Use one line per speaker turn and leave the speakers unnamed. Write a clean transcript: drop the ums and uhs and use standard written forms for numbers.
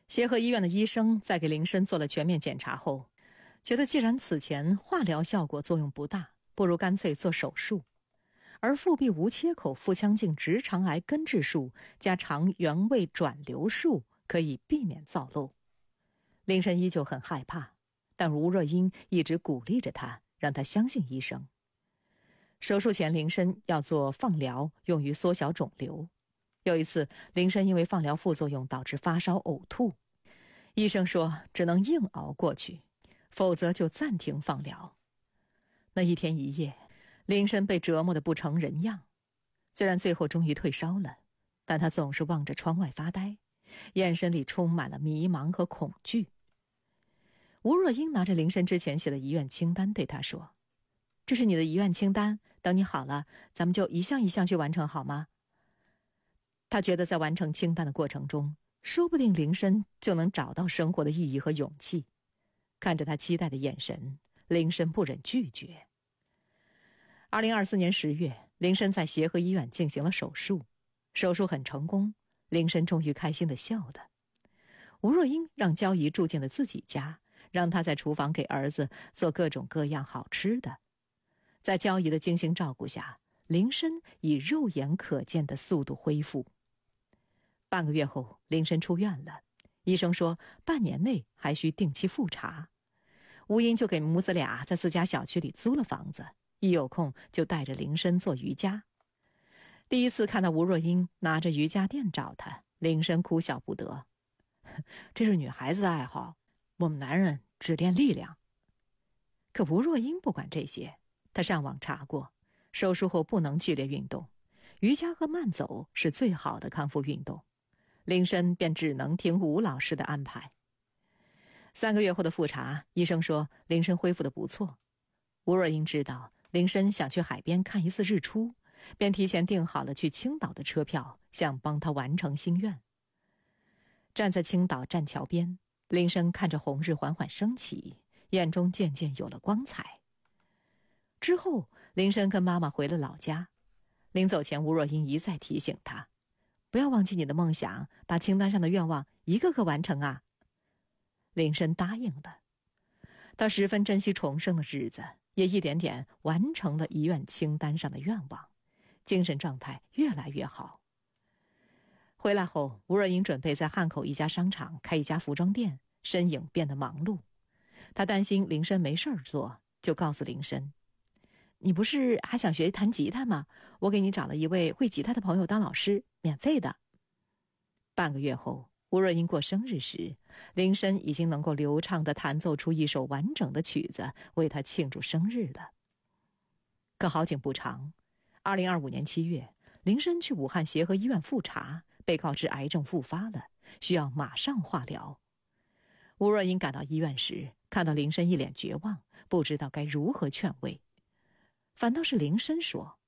协和医院的医生在给林深做了全面检查后，觉得既然此前化疗效果作用不大，不如干脆做手术。而腹壁无切口腹腔镜直肠癌根治术加肠原位转流术可以避免造瘘。林深依旧很害怕，但吴若英一直鼓励着他，让他相信医生。手术前，林深要做放疗，用于缩小肿瘤。有一次，林深因为放疗副作用导致发烧呕吐，医生说只能硬熬过去，否则就暂停放疗。那一天一夜，林深被折磨得不成人样。虽然最后终于退烧了，但他总是望着窗外发呆，眼神里充满了迷茫和恐惧。吴若英拿着林深之前写的遗愿清单对他说：“这是你的遗愿清单，等你好了，咱们就一项一项去完成好吗？”他觉得在完成清单的过程中，说不定林深就能找到生活的意义和勇气。看着他期待的眼神，林深不忍拒绝。2024年10月，林深在协和医院进行了手术，手术很成功，林深终于开心地笑了。吴若英让焦姨住进了自己家，让她在厨房给儿子做各种各样好吃的。在焦姨的精心照顾下，林深以肉眼可见的速度恢复。半个月后，林深出院了，医生说半年内还需定期复查。吴英就给母子俩在自家小区里租了房子，一有空就带着林深做瑜伽。第一次看到吴若英拿着瑜伽垫找他，林深哭笑不得：“这是女孩子的爱好，我们男人只练力量。”可吴若英不管这些，她上网查过，手术后不能剧烈运动，瑜伽和慢走是最好的康复运动。林深便只能听吴老师的安排。3个月后的复查，医生说林深恢复得不错。吴若英知道林深想去海边看一次日出，便提前订好了去青岛的车票，想帮他完成心愿。站在青岛栈桥边，林深看着红日缓缓升起，眼中渐渐有了光彩。之后，林深跟妈妈回了老家。临走前，吴若英一再提醒他：“不要忘记你的梦想，把清单上的愿望一个个完成啊。”林深答应了。他十分珍惜重生的日子，也一点点完成了遗愿清单上的愿望，精神状态越来越好。回来后，吴若英准备在汉口一家商场开一家服装店，身影变得忙碌。他担心林深没事儿做，就告诉林深：“你不是还想学弹吉他吗？我给你找了一位会吉他的朋友当老师，免费的。”半个月后，吴若英过生日时，林深已经能够流畅地弹奏出一首完整的曲子，为他庆祝生日了。可好景不长，2025年7月，林深去武汉协和医院复查，被告知癌症复发了，需要马上化疗。吴若英赶到医院时，看到林深一脸绝望，不知道该如何劝慰。反倒是林深说：“